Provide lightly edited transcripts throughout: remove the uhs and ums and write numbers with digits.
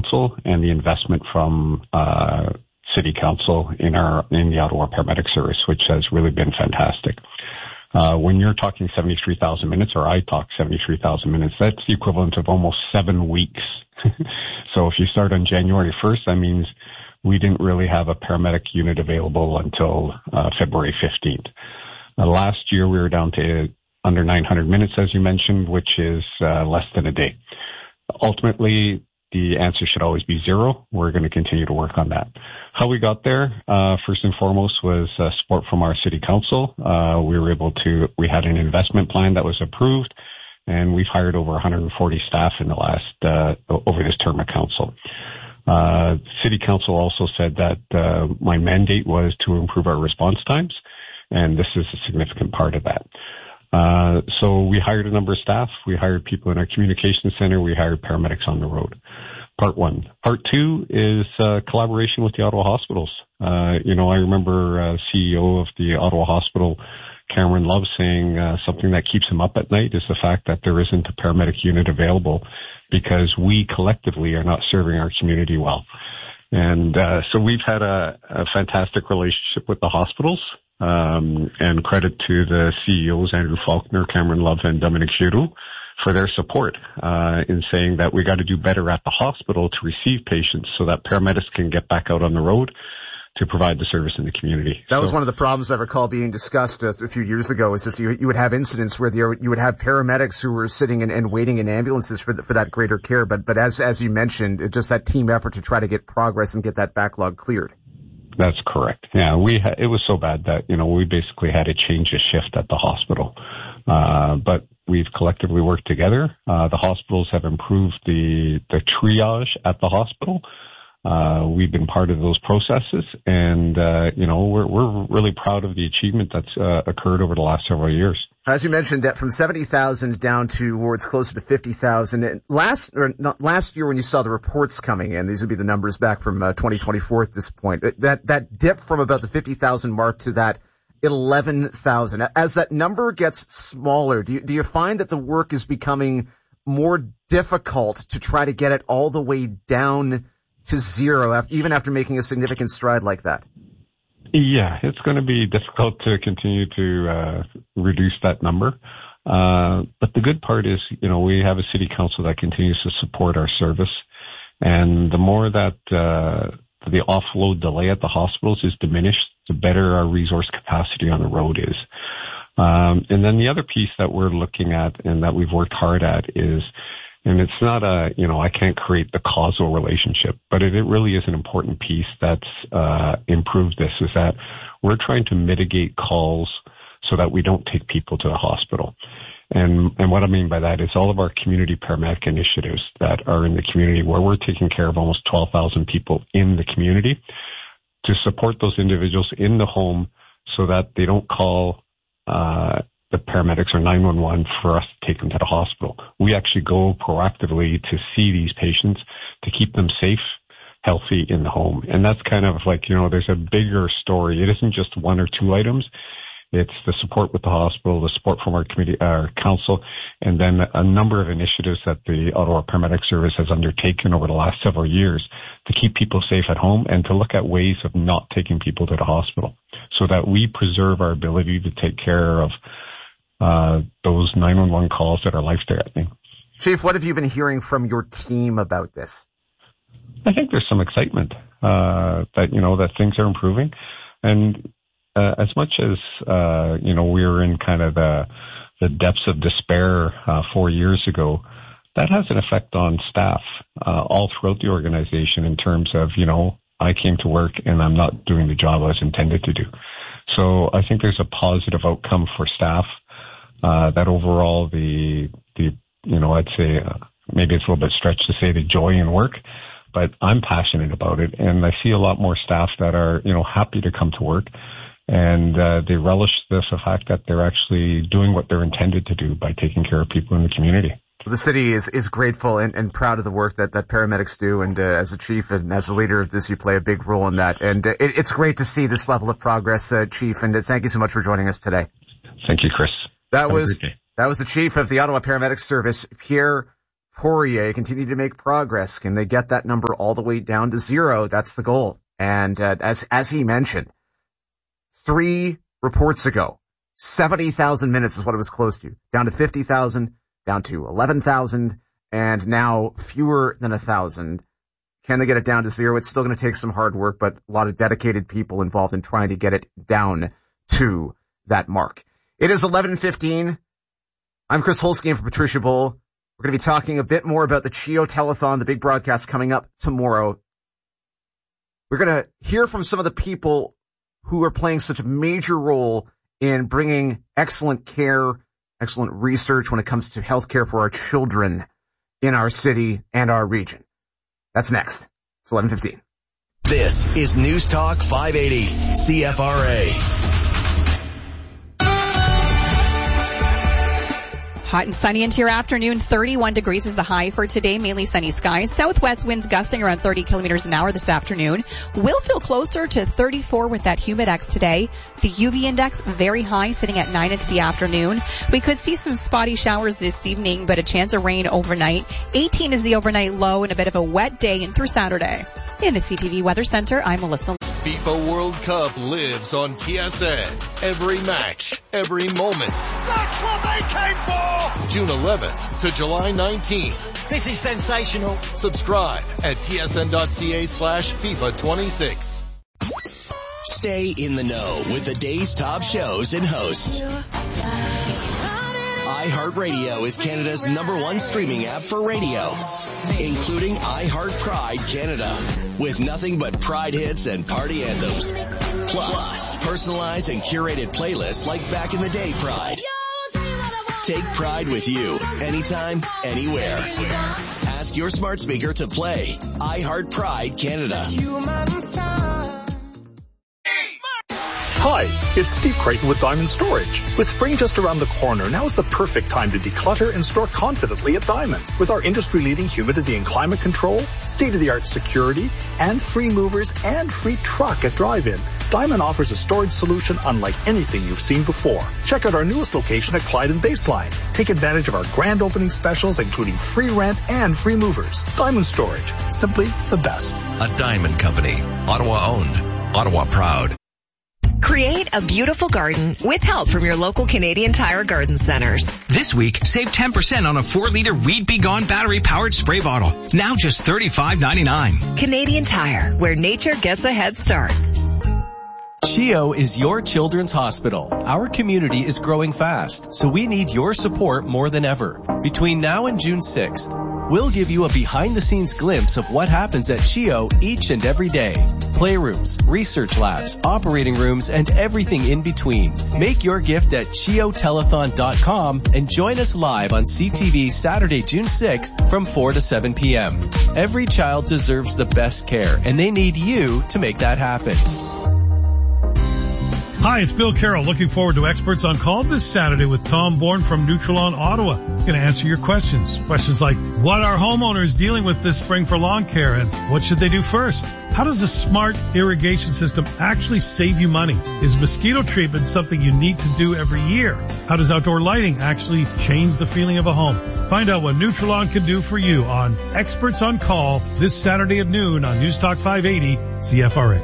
Council and the investment from City Council in the Ottawa Paramedic Service, which has really been fantastic. When you're talking 73,000 minutes, or I talk 73,000 minutes, that's the equivalent of almost 7 weeks. So if you start on January 1st, that means we didn't really have a paramedic unit available until February 15th. Last year, we were down to under 900 minutes, as you mentioned, which is less than a day. Ultimately, the answer should always be 0. We're going to continue to work on that. How we got there, first and foremost, was support from our City Council. We had an investment plan that was approved, and we've hired over 140 staff in the last, over this term of council. City Council also said that my mandate was to improve our response times, and this is a significant part of that. So we hired a number of staff. We hired people in our communication center. We hired paramedics on the road. Part 1. Part 2 is collaboration with the Ottawa hospitals. I remember CEO of the Ottawa Hospital, Cameron Love, saying something that keeps him up at night is the fact that there isn't a paramedic unit available because we collectively are not serving our community well. And so we've had a fantastic relationship with the hospitals. And credit to the CEOs, Andrew Faulkner, Cameron Love, and Dominic Giroux, for their support in saying that we got to do better at the hospital to receive patients so that paramedics can get back out on the road to provide the service in the community. That was one of the problems I recall being discussed a few years ago, is this, you would have incidents where you would have paramedics who were sitting and waiting in ambulances for that greater care. But as you mentioned, just that team effort to try to get progress and get that backlog cleared. That's correct. Yeah, it was so bad that, we basically had to change a shift at the hospital. But we've collectively worked together. The hospitals have improved the triage at the hospital. We've been part of those processes, and we're really proud of the achievement that's occurred over the last several years. As you mentioned, that from 70,000 down towards closer to 50,000. Last year, when you saw the reports coming in, these would be the numbers back from 2024 at this point. That dip from about the 50,000 mark to that 11,000. As that number gets smaller, do you find that the work is becoming more difficult to try to get it all the way down to 0, even after making a significant stride like that? Yeah, it's going to be difficult to continue to reduce that number. But the good part is, we have a City Council that continues to support our service. And the more that the offload delay at the hospitals is diminished, the better our resource capacity on the road is. And then the other piece that we're looking at and that we've worked hard at is, and it's not I can't create the causal relationship, but it really is an important piece that's improved this, is that we're trying to mitigate calls so that we don't take people to the hospital. And what I mean by that is all of our community paramedic initiatives that are in the community, where we're taking care of almost 12,000 people in the community, to support those individuals in the home so that they don't call the paramedics or 911 for us to take them to the hospital. We actually go proactively to see these patients to keep them safe, healthy in the home. And that's kind of like, there's a bigger story. It isn't just 1 or 2 items. It's the support with the hospital, the support from our committee, our council, and then a number of initiatives that the Ottawa Paramedic Service has undertaken over the last several years to keep people safe at home and to look at ways of not taking people to the hospital so that we preserve our ability to take care of those 911 calls that are life-threatening. Chief, what have you been hearing from your team about this? I think there's some excitement that things are improving. And as much as, we were in kind of the depths of despair 4 years ago, that has an effect on staff all throughout the organization in terms of, I came to work and I'm not doing the job I was intended to do. So I think there's a positive outcome for staff. That overall I'd say maybe it's a little bit stretched to say the joy in work, but I'm passionate about it. And I see a lot more staff that are, happy to come to work, and they relish the fact that they're actually doing what they're intended to do by taking care of people in the community. The city is grateful and proud of the work that paramedics do. And as a chief and as a leader of this, you play a big role in that. And it's great to see this level of progress, Chief. And thank you so much for joining us today. Thank you, Chris. That was the chief of the Ottawa Paramedic Service, Pierre Poirier continue to make progress? Can they get that number all the way down to 0? That's the goal. And as he mentioned, 3 reports ago, 70,000 minutes is what it was close to. Down to 50,000, down to 11,000, and now fewer than 1,000. Can they get it down to 0? It's still going to take some hard work, but a lot of dedicated people involved in trying to get it down to that mark. It is 11:15. I'm Chris Holsky for Patricia Bull. We're going to be talking a bit more about the CHEO Telethon, the big broadcast coming up tomorrow. We're going to hear from some of the people who are playing such a major role in bringing excellent care, excellent research when it comes to healthcare for our children in our city and our region. That's next. It's 11:15. This is News Talk 580 CFRA. Hot and sunny into your afternoon. 31 degrees is the high for today. Mainly sunny skies. Southwest winds gusting around 30 kilometers an hour this afternoon. Will feel closer to 34 with that humidex today. The UV index very high, sitting at 9 into the afternoon. We could see some spotty showers this evening, but a chance of rain overnight. 18 is the overnight low and a bit of a wet day in through Saturday. In the CTV Weather Center, I'm Melissa. FIFA World Cup lives on TSN. Every match, every moment. That's what they came for! June 11th to July 19th. This is sensational. Subscribe at tsn.ca/FIFA26. Stay in the know with the day's top shows and hosts. iHeartRadio is Canada's #1 streaming app for radio, including iHeart Pride Canada, with nothing but Pride hits and party anthems. Plus, personalized and curated playlists like Back in the Day Pride. Take Pride with you, anytime, anywhere. Ask your smart speaker to play iHeart Pride Canada. Hi, it's Steve Creighton with Diamond Storage. With spring just around the corner, now is the perfect time to declutter and store confidently at Diamond. With our industry-leading humidity and climate control, state-of-the-art security, and free movers and free truck at drive-in, Diamond offers a storage solution unlike anything you've seen before. Check out our newest location at Clyde and Baseline. Take advantage of our grand opening specials, including free rent and free movers. Diamond Storage, simply the best. A Diamond Company, Ottawa owned, Ottawa proud. Create a beautiful garden with help from your local Canadian Tire garden centers. This week, save 10% on a 4-liter Weed Be Gone battery-powered spray bottle. Now just $35.99. Canadian Tire, where nature gets a head start. CHEO is your children's hospital. Our community is growing fast, so we need your support more than ever. Between now and June 6th, we'll give you a behind-the-scenes glimpse of what happens at CHEO each and every day. Playrooms, research labs, operating rooms, and everything in between. Make your gift at CHEOtelethon.com and join us live on CTV Saturday, June 6th from 4 to 7 p.m. Every child deserves the best care, and they need you to make that happen. Hi, it's Bill Carroll. Looking forward to Experts on Call this Saturday with Tom Bourne from Nutrilon Ottawa. Going to answer your questions. Questions like, what are homeowners dealing with this spring for lawn care, and what should they do first? How does a smart irrigation system actually save you money? Is mosquito treatment something you need to do every year? How does outdoor lighting actually change the feeling of a home? Find out what Nutrilon can do for you on Experts on Call this Saturday at noon on News Talk 580 CFRA.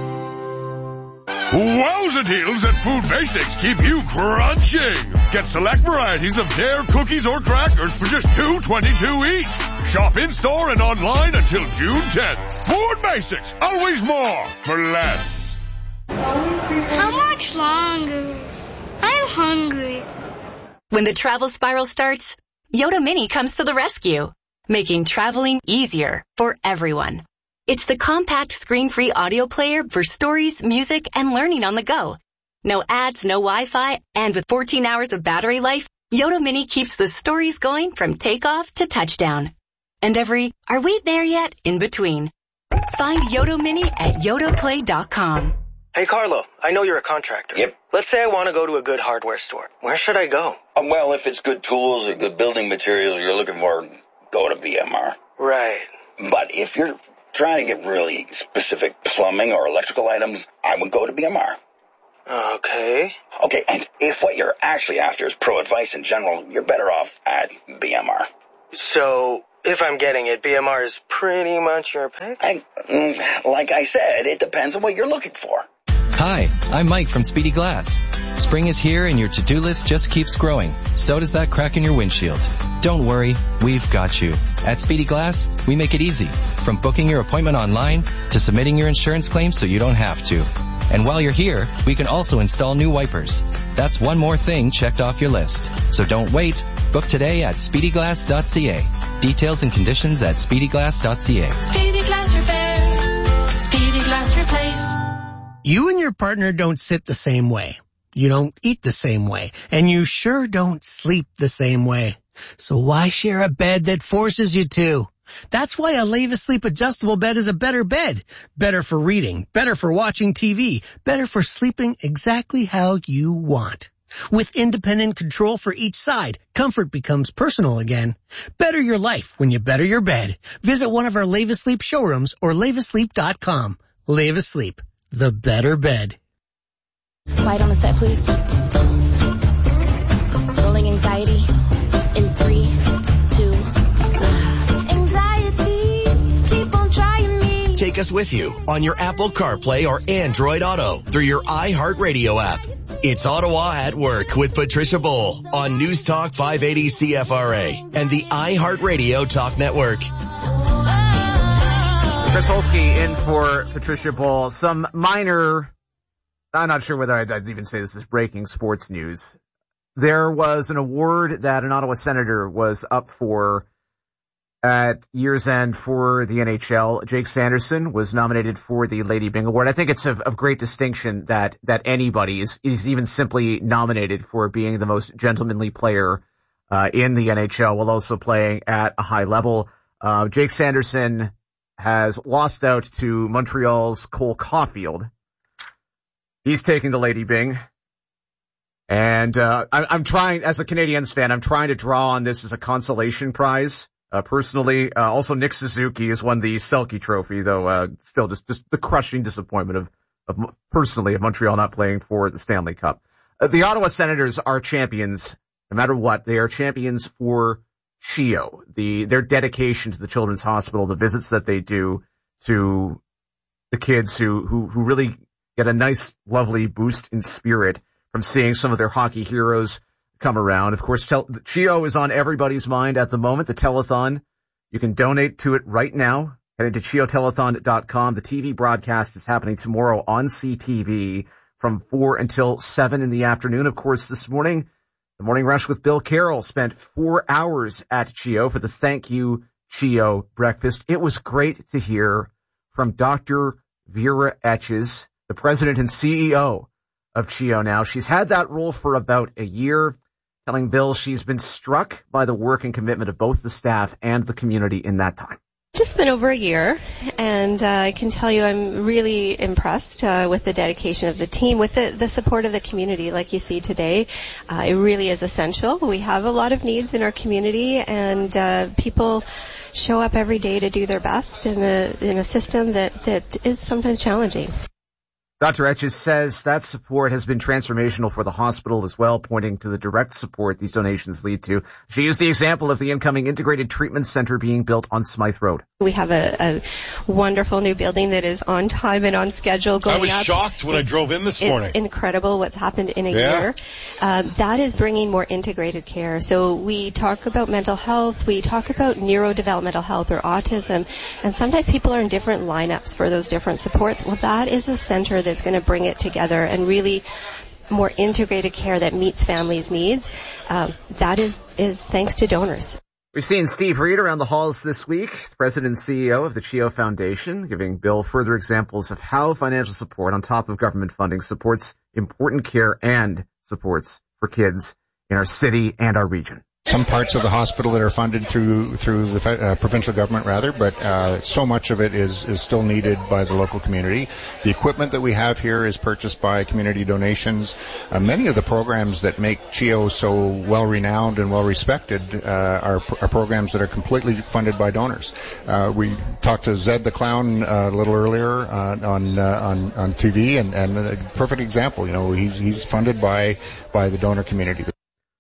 Wowza deals at Food Basics keep you crunching. Get select varieties of Dare cookies or crackers for just $2.22 each. Shop in-store and online until June 10th. Food Basics, always more for less. How much longer? I'm hungry. When the travel spiral starts, Yoda Mini comes to the rescue, making traveling easier for everyone. It's the compact screen-free audio player for stories, music, and learning on the go. No ads, no Wi-Fi, and with 14 hours of battery life, Yoda Mini keeps the stories going from takeoff to touchdown. And every, are we there yet, in between. Find Yoda Mini at yodaplay.com. Hey, Carlo, I know you're a contractor. Yep. Let's say I want to go to a good hardware store. Where should I go? Well, if it's good tools or good building materials you're looking for, go to BMR. Right. But if you're trying to get really specific plumbing or electrical items, I would go to BMR. Okay. Okay, and if what you're actually after is pro advice in general, you're better off at BMR. So, if I'm getting it, BMR is pretty much your pick? Like I said, it depends on what you're looking for. Hi, I'm Mike from Speedy Glass. Spring is here and your to-do list just keeps growing. So does that crack in your windshield. Don't worry, we've got you. At Speedy Glass, we make it easy. From booking your appointment online to submitting your insurance claim so you don't have to. And while you're here, we can also install new wipers. That's one more thing checked off your list. So don't wait. Book today at speedyglass.ca. Details and conditions at speedyglass.ca. Speedy Glass Repair. Speedy Glass Replace. You and your partner don't sit the same way. You don't eat the same way. And you sure don't sleep the same way. So why share a bed that forces you to? That's why a Levisleep adjustable bed is a better bed. Better for reading, better for watching TV, better for sleeping exactly how you want. With independent control for each side, comfort becomes personal again. Better your life when you better your bed. Visit one of our Levisleep showrooms or levisleep.com. Levisleep, the better bed. Quiet on the set, please. Rolling anxiety in 3, 2, 1. Anxiety, keep on trying me. Take us with you on your Apple CarPlay or Android Auto through your iHeartRadio app. It's Ottawa at Work with Patricia Bowl on News Talk 580 CFRA and the iHeartRadio Talk Network. Chris Holsky in for Patricia Bowl. Some minor, I'm not sure whether I'd even say this is breaking sports news. There was an award that an Ottawa Senator was up for at year's end for the NHL. Jake Sanderson was nominated for the Lady Byng Award. I think it's of great distinction that anybody is even simply nominated for being the most gentlemanly player in the NHL while also playing at a high level. Jake Sanderson has lost out to Montreal's Cole Caulfield. He's taking the Lady Byng. And I'm trying, as a Canadiens fan, I'm trying to draw on this as a consolation prize. Personally, also Nick Suzuki has won the Selke Trophy, though still just the crushing disappointment of Montreal not playing for the Stanley Cup. The Ottawa Senators are champions, no matter what. They are champions for CHEO, their dedication to the Children's Hospital, the visits that they do to the kids who really get a nice, lovely boost in spirit from seeing some of their hockey heroes come around. Of course, CHEO is on everybody's mind at the moment, the telethon. You can donate to it right now. Head into CHEOtelethon.com. The TV broadcast is happening tomorrow on CTV from 4 until 7 in the afternoon. Of course, this morning, the Morning Rush with Bill Carroll spent 4 hours at CHEO for the Thank You CHEO breakfast. It was great to hear from Dr. Vera Etches, the president and CEO of CHEO now. She's had that role for about a year, telling Bill she's been struck by the work and commitment of both the staff and the community in that time. Just been over a year, and I can tell you I'm really impressed with the dedication of the team, with the support of the community like you see today. It really is essential. We have a lot of needs in our community, and people show up every day to do their best in a system that is sometimes challenging. Dr. Etches says that support has been transformational for the hospital as well, pointing to the direct support these donations lead to. She used the example of the incoming integrated treatment center being built on Smythe Road. We have a wonderful new building that is on time and on schedule going up. I was shocked when I drove in this morning. It's incredible what's happened in a year. That is bringing more integrated care. So we talk about mental health, we talk about neurodevelopmental health or autism, and sometimes people are in different lineups for those different supports. Well, that is a center that's going to bring it together and really more integrated care that meets families' needs. That is thanks to donors. We've seen Steve Reed around the halls this week, the president and CEO of the CHEO Foundation, giving Bill further examples of how financial support on top of government funding supports important care and supports for kids in our city and our region. Some parts of the hospital that are funded through the provincial government, but so much of it is still needed by the local community. The equipment that we have here is purchased by community donations. Many of the programs that make CHEO so well renowned and well respected are programs that are completely funded by donors. We talked to Zed the Clown a little earlier on TV, and a perfect example. He's funded by the donor community.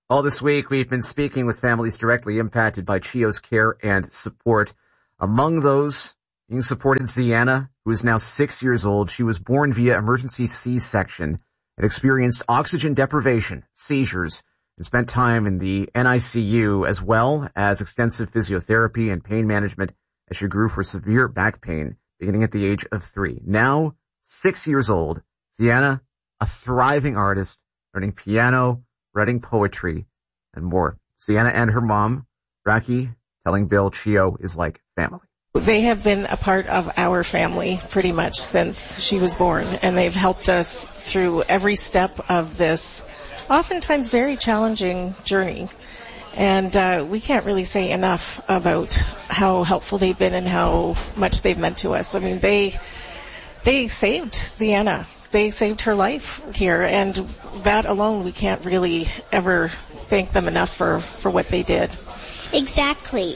All this week, we've been speaking with families directly impacted by CHEO's care and support. Among those being supported, Ziana, who is now 6 years old. She was born via emergency C-section and experienced oxygen deprivation, seizures, and spent time in the NICU, as well as extensive physiotherapy and pain management as she grew for severe back pain beginning at the age of 3. Now, 6 years old, Ziana, a thriving artist, learning piano, writing poetry, and more. Ziana and her mom, Raki, telling Bill CHEO is like family. They have been a part of our family pretty much since she was born, and they've helped us through every step of this oftentimes very challenging journey. And we can't really say enough about how helpful they've been and how much they've meant to us. I mean, they saved Ziana. They saved her life here, and that alone, we can't really ever thank them enough for what they did. Exactly.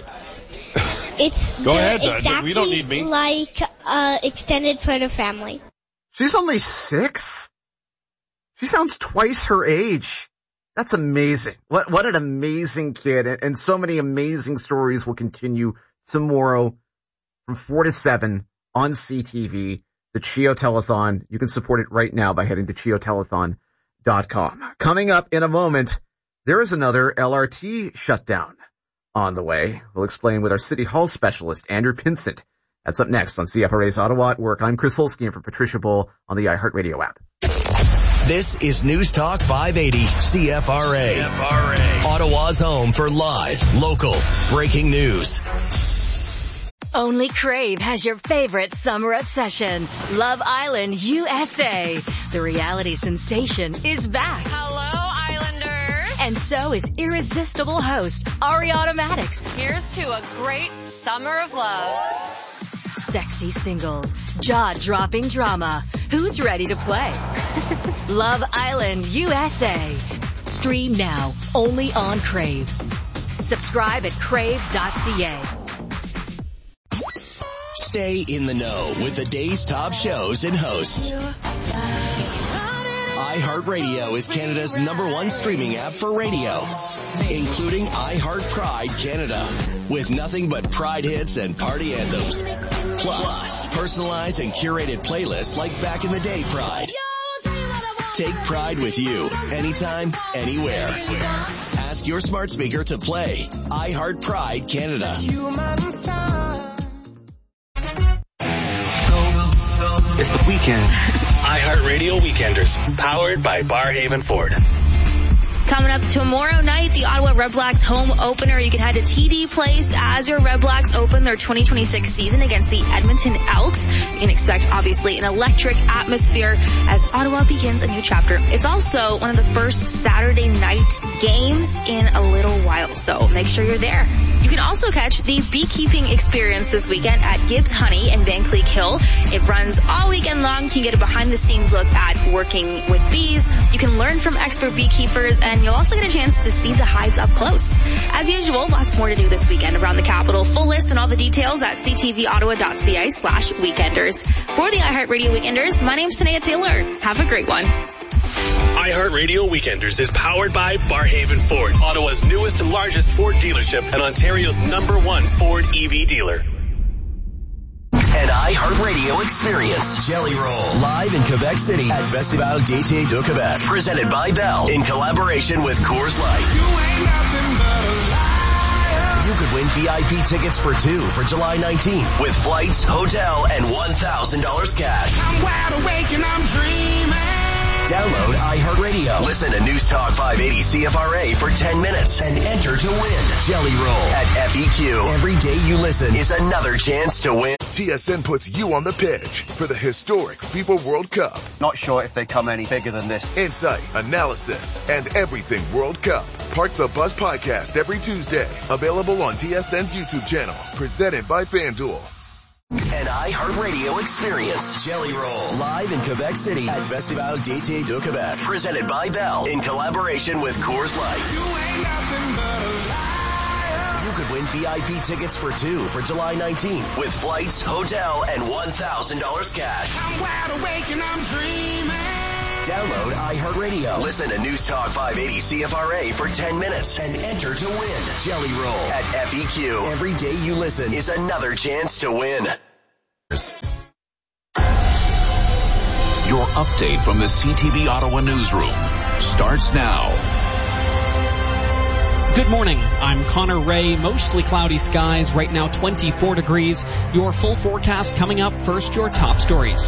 It's Go ahead, exactly we don't need me. Like extended for the family. She's only 6? She sounds twice her age. That's amazing. What an amazing kid. And so many amazing stories will continue tomorrow from 4 to 7 on CTV, the CHEO Telethon. You can support it right now by heading to CHEOtelethon.com. Coming up in a moment, there is another LRT shutdown on the way. We'll explain with our City Hall specialist, Andrew Pinsent. That's up next on CFRA's Ottawa at Work. I'm Chris Holsky for Patricia Bull on the iHeartRadio app. This is News Talk 580 CFRA. Ottawa's home for live, local, breaking news. Only Crave has your favorite summer obsession, Love Island USA. The reality sensation is back. Hello, Islanders. And so is irresistible host Ariana Maddox. Here's to a great summer of love. Sexy singles, jaw-dropping drama. Who's ready to play? Love Island USA. Stream now, only on Crave. Subscribe at crave.ca. Stay in the know with the day's top shows and hosts. iHeartRadio is Canada's #1 streaming app for radio, including iHeart Pride Canada, with nothing but Pride hits and party anthems. Plus, personalized and curated playlists like Back in the Day Pride. Take Pride with you, anytime, anywhere. Ask your smart speaker to play iHeart Pride Canada. It's the weekend. iHeartRadio Weekenders, powered by Barhaven Ford. Coming up tomorrow night, the Ottawa Redblacks home opener. You can head to TD Place as your Redblacks open their 2026 season against the Edmonton Elks. You can expect, obviously, an electric atmosphere as Ottawa begins a new chapter. It's also one of the first Saturday night games in a little while, so make sure you're there. You can also catch the beekeeping experience this weekend at Gibbs Honey in Vankleek Hill. It runs all weekend long. You can get a behind-the-scenes look at working with bees. You can learn from expert beekeepers, and you'll also get a chance to see the hives up close. As usual, lots more to do this weekend around the capital. Full list and all the details at ctvottawa.ca/weekenders. For the iHeartRadio Weekenders, my name's Tanea Taylor. Have a great one. iHeartRadio Weekenders is powered by Barhaven Ford, Ottawa's newest and largest Ford dealership and Ontario's #1 Ford EV dealer. An iHeartRadio experience. Jelly Roll, live in Quebec City at Festival d'été de Québec. Presented by Bell in collaboration with Coors Light. You could win VIP tickets for 2 for July 19th with flights, hotel, and $1,000 cash. I'm wide awake and I'm dreaming. Download iHeartRadio. Listen to News Talk 580 CFRA for 10 minutes and enter to win. Jelly Roll at FEQ. Every day you listen is another chance to win. TSN puts you on the pitch for the historic FIFA World Cup. Not sure if they come any bigger than this. Insight, analysis, and everything World Cup. Park the Bus podcast every Tuesday. Available on TSN's YouTube channel. Presented by FanDuel. An iHeartRadio experience. Jelly Roll, live in Quebec City at Festival d'été de Québec. Presented by Bell in collaboration with Coors Light. You could win VIP tickets for 2 for July 19th with flights, hotel, and $1,000 cash. I'm wide awake and I'm dreaming. Download iHeartRadio. Listen to News Talk 580 CFRA for 10 minutes and enter to win Jelly Roll at FEQ. Every day you listen is another chance to win. Your update from the CTV Ottawa newsroom starts now. Good morning. I'm Connor Ray. Mostly cloudy skies. Right now 24 degrees. Your full forecast coming up. First, your top stories.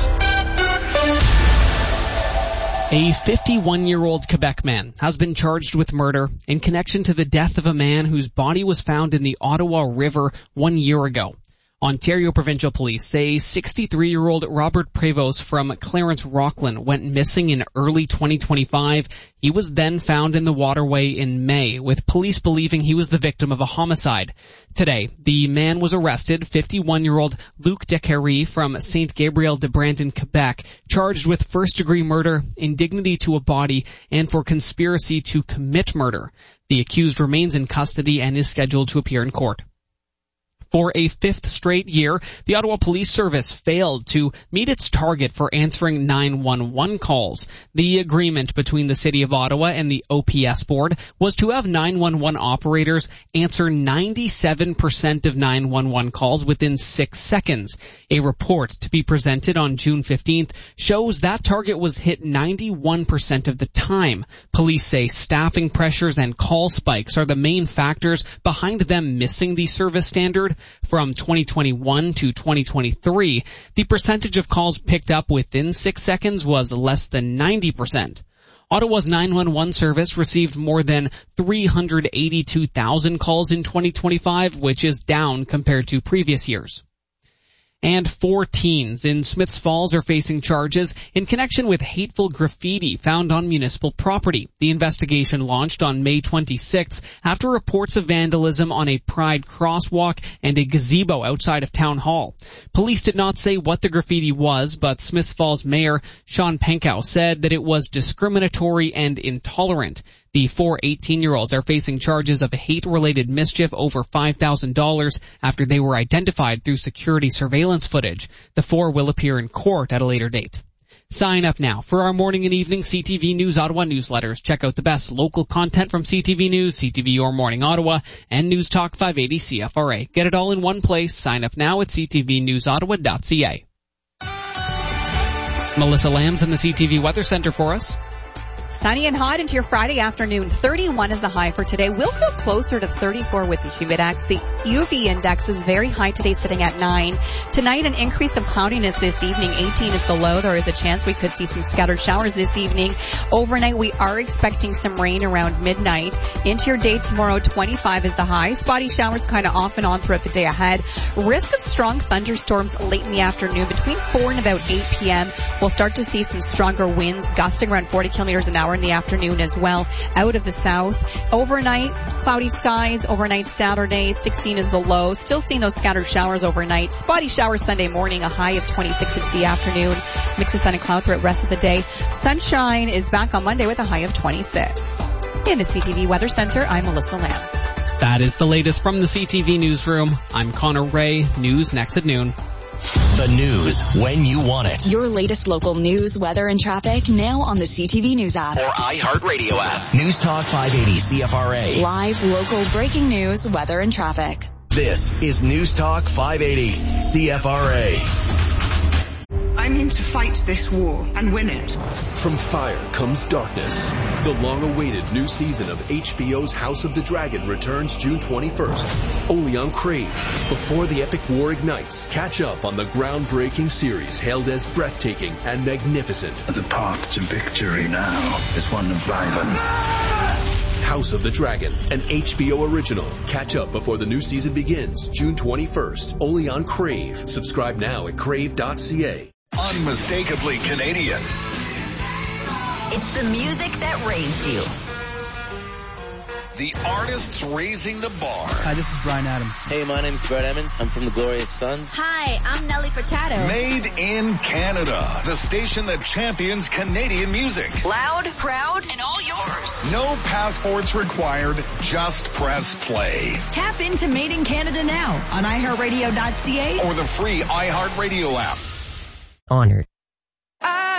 A 51-year-old Quebec man has been charged with murder in connection to the death of a man whose body was found in the Ottawa River 1 year ago. Ontario Provincial Police say 63-year-old Robert Prevost from Clarence Rockland went missing in early 2025. He was then found in the waterway in May, with police believing he was the victim of a homicide. Today, the man was arrested, 51-year-old Luc Descaries from St. Gabriel de Brandon, Quebec, charged with first-degree murder, indignity to a body, and for conspiracy to commit murder. The accused remains in custody and is scheduled to appear in court. For a fifth straight year, the Ottawa Police Service failed to meet its target for answering 911 calls. The agreement between the City of Ottawa and the OPS Board was to have 911 operators answer 97% of 911 calls within 6 seconds. A report to be presented on June 15th shows that target was hit 91% of the time. Police say staffing pressures and call spikes are the main factors behind them missing the service standard. From 2021 to 2023, the percentage of calls picked up within 6 seconds was less than 90%. Ottawa's 911 service received more than 382,000 calls in 2025, which is down compared to previous years. And 4 teens in Smiths Falls are facing charges in connection with hateful graffiti found on municipal property. The investigation launched on May 26th after reports of vandalism on a Pride crosswalk and a gazebo outside of Town Hall. Police did not say what the graffiti was, but Smiths Falls Mayor Sean Penkow said that it was discriminatory and intolerant. The 4 18-year-olds are facing charges of hate-related mischief over $5,000 after they were identified through security surveillance footage. The 4 will appear in court at a later date. Sign up now for our morning and evening CTV News Ottawa newsletters. Check out the best local content from CTV News, CTV Your Morning Ottawa, and News Talk 580 CFRA. Get it all in one place. Sign up now at ctvnewsottawa.ca. Melissa Lamb's in the CTV Weather Center for us. Sunny and hot into your Friday afternoon. 31 is the high for today. We'll feel closer to 34 with the humidex. The UV index is very high today, sitting at 9. Tonight, an increase of cloudiness this evening. 18 is the low. There is a chance we could see some scattered showers this evening. Overnight, we are expecting some rain around midnight. Into your day tomorrow, 25 is the high. Spotty showers kind of off and on throughout the day ahead. Risk of strong thunderstorms late in the afternoon. Between 4 and about 8 p.m., we'll start to see some stronger winds gusting around 40 kilometers an hour in the afternoon as well out of the south. Overnight, cloudy skies. Overnight Saturday, 16 is the low. Still seeing those scattered showers overnight. Spotty showers Sunday morning, a high of 26 into the afternoon. Mix of sun and cloud throughout the rest of the day. Sunshine is back on Monday with a high of 26. In the CTV Weather Center, I'm Melissa Lamb. That is the latest from the CTV Newsroom. I'm Connor Ray. News next at noon. The news when you want it. Your latest local news, weather, and traffic now on the CTV News app. Or iHeartRadio app. News Talk 580 CFRA. Live, local, breaking news, weather, and traffic. This is News Talk 580 CFRA. I'm in to fight this war and win it. From fire comes darkness. The long-awaited new season of HBO's House of the Dragon returns June 21st, only on Crave. Before the epic war ignites, catch up on the groundbreaking series hailed as breathtaking and magnificent. The path to victory now is one of violence. House of the Dragon, an HBO original. Catch up before the new season begins June 21st, only on Crave. Subscribe now at crave.ca. Unmistakably Canadian. It's the music that raised you. The artists raising the bar. Hi, this is Bryan Adams. Hey, my name's Brett Emmons. I'm from the Glorious Sons. Hi, I'm Nelly Furtado. Made in Canada. The station that champions Canadian music. Loud, proud, and all yours. No passports required. Just press play. Tap into Made in Canada now on iHeartRadio.ca or the free iHeartRadio app. Honored